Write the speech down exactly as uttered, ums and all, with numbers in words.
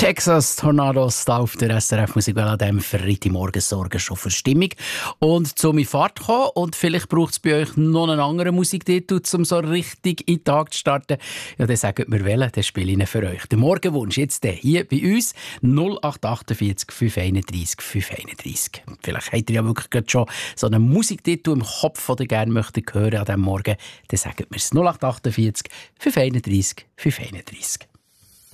Texas Tornados da auf der S R F Musik an diesem Freitagmorgen sorgen schon für Stimmung und zum in Fahrt kommen. Und vielleicht braucht es bei euch noch einen anderen Musiktitel, um so richtig in den Tag zu starten. Ja, dann sagt mir welchen, dann spiele ich ihn für euch. Der Morgenwunsch jetzt der hier bei uns null acht achtundvierzig fünf einunddreißig fünf einunddreißig. Vielleicht habt ihr ja wirklich gerade schon so einen Musiktitel im Kopf, den ihr gerne möchtet hören an diesem Morgen. Dann sagt mir es null acht achtundvierzig fünf einunddreißig fünf einunddreißig.